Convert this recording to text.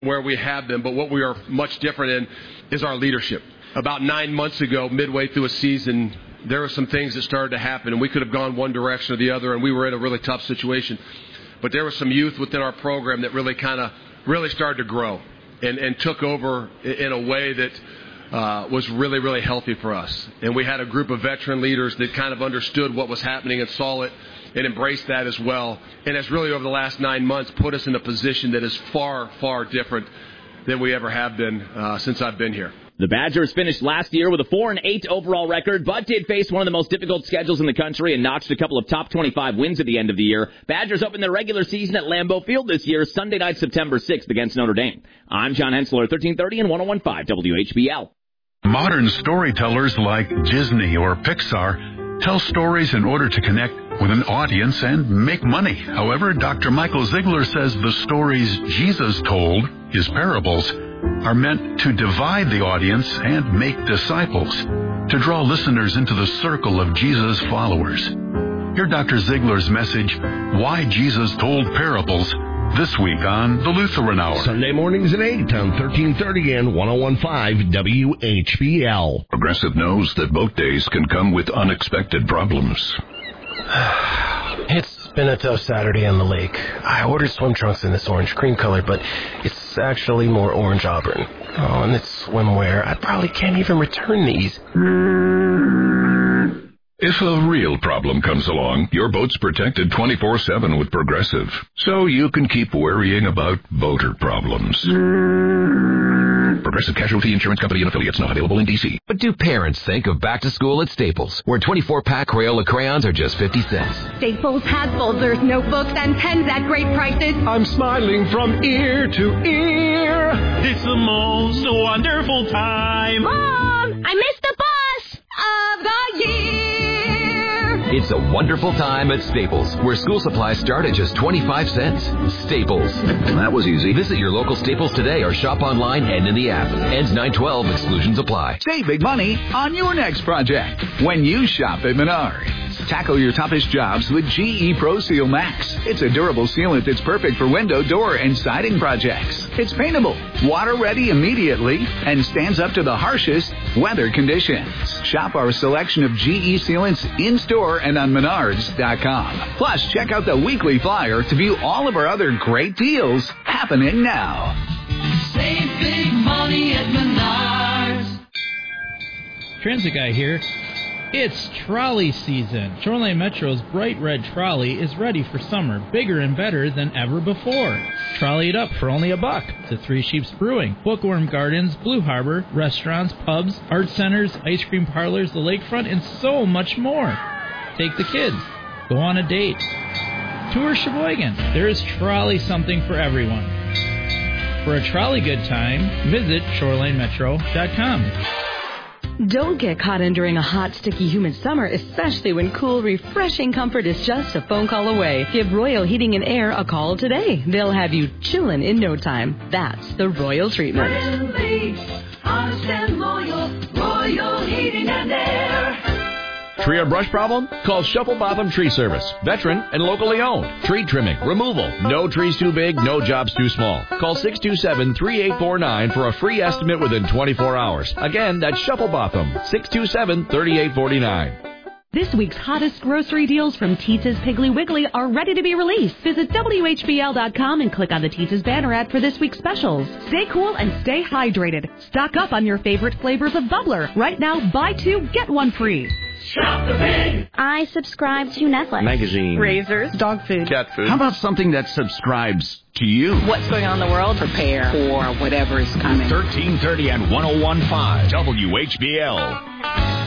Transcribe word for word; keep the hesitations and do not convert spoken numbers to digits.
where we have been, but what we are much different in is our leadership. About nine months ago, midway through a season, there were some things that started to happen, and we could have gone one direction or the other, and we were in a really tough situation. But there was some youth within our program that really kind of really started to grow and, and took over in a way that uh, was really, really healthy for us. And we had a group of veteran leaders that kind of understood what was happening and saw it and embraced that as well. And it's really over the last nine months put us in a position that is far, far different than we ever have been uh, since I've been here. The Badgers finished last year with a four and eight overall record, but did face one of the most difficult schedules in the country and notched a couple of top twenty-five wins at the end of the year. Badgers open their regular season at Lambeau Field this year, Sunday night, September sixth against Notre Dame. I'm John Hensler, thirteen thirty and one oh one point five W H B L. Modern storytellers like Disney or Pixar tell stories in order to connect with an audience and make money. However, Doctor Michael Ziegler says the stories Jesus told, his parables, are meant to divide the audience and make disciples, to draw listeners into the circle of Jesus' followers. Hear Doctor Ziegler's message, Why Jesus Told Parables, this week on The Lutheran Hour. Sunday mornings at eight on thirteen thirty and one oh one point five W H B L. Progressive knows that boat days can come with unexpected problems. It's been a tough Saturday on the lake. I ordered swim trunks in this orange cream color, but it's actually more orange auburn. Oh, and it's swimwear. I probably can't even return these. If a real problem comes along, your boat's protected twenty-four seven with Progressive, so you can keep worrying about boater problems. Progressive Casualty Insurance Company and affiliates, not available in D C. What do parents think of back to school at Staples, where twenty-four pack Crayola crayons are just fifty cents? Staples has folders, notebooks, and pens at great prices. I'm smiling from ear to ear. It's the most wonderful time. Mom, I missed the bus of the year. It's a wonderful time at Staples, where school supplies start at just twenty-five cents. Staples. That was easy. Visit your local Staples today or shop online and in the app. Ends nine twelve. Exclusions apply. Save big money on your next project when you shop at Menards. Tackle your toughest jobs with G E Pro Seal Max. It's a durable sealant that's perfect for window, door, and siding projects. It's paintable, water ready immediately, and stands up to the harshest weather conditions. Shop our selection of G E sealants in-store and on Menards dot com. Plus, check out the weekly flyer to view all of our other great deals happening now. Save big money at Menards. Transit Guy here. It's trolley season. Shoreline Metro's bright red trolley is ready for summer, bigger and better than ever before. Trolley it up for only a buck to Three Sheeps Brewing, Bookworm Gardens, Blue Harbor, restaurants, pubs, art centers, ice cream parlors, the lakefront, and so much more. Take the kids. Go on a date. Tour Sheboygan. There is trolley something for everyone. For a trolley good time, visit shoreline metro dot com. Don't get caught in during a hot, sticky, humid summer, especially when cool, refreshing comfort is just a phone call away. Give Royal Heating and Air a call today. They'll have you chillin' in no time. That's the Royal treatment. Friendly, honest and loyal, Royal Heating and Air. Tree or brush problem? Call Shuffle Botham Tree Service. Veteran and locally owned. Tree trimming, removal. No trees too big, no jobs too small. Call six two seven, three eight four nine for a free estimate within twenty-four hours. Again, that's Shuffle Botham. six two seven, three eight four nine. This week's hottest grocery deals from Teetz's Piggly Wiggly are ready to be released. Visit W H B L dot com and click on the Teetz's banner ad for this week's specials. Stay cool and stay hydrated. Stock up on your favorite flavors of Bubbler. Right now, buy two, get one free. Shop the pig. I subscribe to Netflix. Magazine. Razors. Dog food. Cat food. How about something that subscribes to you? What's going on in the world? Prepare for whatever is coming. thirteen thirty and one oh one point five W H B L.